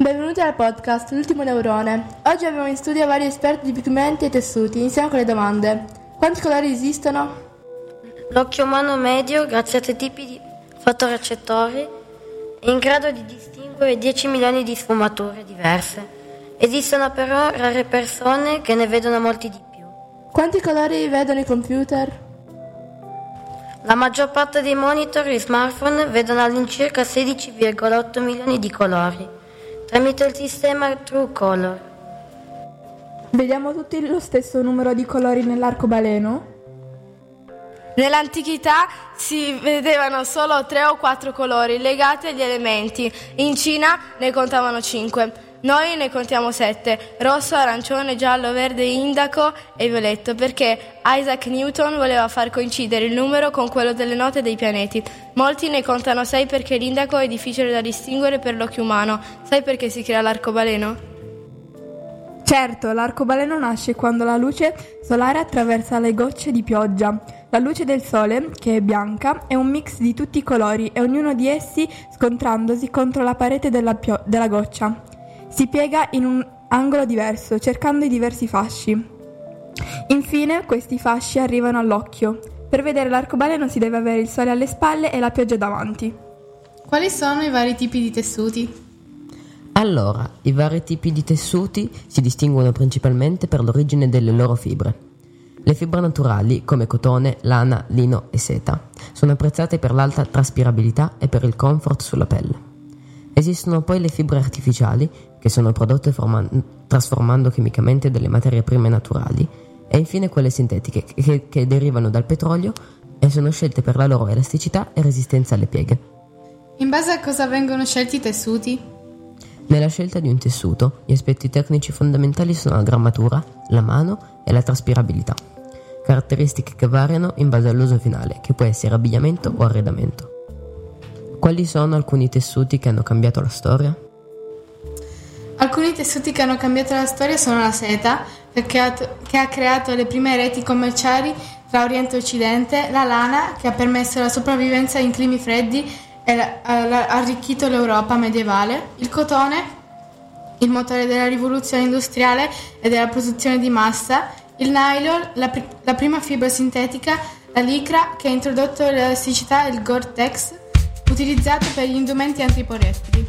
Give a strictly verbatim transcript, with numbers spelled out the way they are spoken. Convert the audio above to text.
Benvenuti al podcast L'ultimo neurone. Oggi abbiamo in studio vari esperti di pigmenti e tessuti. Iniziamo con le domande. Quanti colori esistono? L'occhio umano medio, grazie a tre tipi di fotorecettori, è in grado di distinguere dieci milioni di sfumature diverse. Esistono però rare persone che ne vedono molti di più. Quanti colori vedono i computer? La maggior parte dei monitor e smartphone vedono all'incirca sedici virgola otto milioni di colori, tramite il sistema TrueColor. Vediamo tutti lo stesso numero di colori nell'arcobaleno? Nell'antichità si vedevano solo tre o quattro colori legati agli elementi. In Cina ne contavano cinque. Noi ne contiamo sette: rosso, arancione, giallo, verde, indaco e violetto, perché Isaac Newton voleva far coincidere il numero con quello delle note dei pianeti. Molti ne contano sei perché l'indaco è difficile da distinguere per l'occhio umano. Sai perché si crea l'arcobaleno? Certo, l'arcobaleno nasce quando la luce solare attraversa le gocce di pioggia. La luce del sole, che è bianca, è un mix di tutti i colori e ognuno di essi scontrandosi contro la parete della, pio- della goccia. Si piega in un angolo diverso, cercando i diversi fasci. Infine, questi fasci arrivano all'occhio. Per vedere l'arcobaleno si deve avere il sole alle spalle e la pioggia davanti. Quali sono i vari tipi di tessuti? Allora, i vari tipi di tessuti si distinguono principalmente per l'origine delle loro fibre. Le fibre naturali, come cotone, lana, lino e seta, sono apprezzate per l'alta traspirabilità e per il comfort sulla pelle. Esistono poi le fibre artificiali, che sono prodotte forman- trasformando chimicamente delle materie prime naturali, e infine quelle sintetiche, che, che derivano dal petrolio e sono scelte per la loro elasticità e resistenza alle pieghe. In base a cosa vengono scelti i tessuti? Nella scelta di un tessuto, gli aspetti tecnici fondamentali sono la grammatura, la mano e la traspirabilità, caratteristiche che variano in base all'uso finale, che può essere abbigliamento o arredamento. Quali sono alcuni tessuti che hanno cambiato la storia? Alcuni tessuti che hanno cambiato la storia sono la seta, che ha, che ha creato le prime reti commerciali tra Oriente e Occidente, la lana, che ha permesso la sopravvivenza in climi freddi e ha arricchito l'Europa medievale, il cotone, il motore della rivoluzione industriale e della produzione di massa, il nylon, la, pr- la prima fibra sintetica, la licra, che ha introdotto l'elasticità e il Gore-Tex, utilizzato per gli indumenti antiporettili.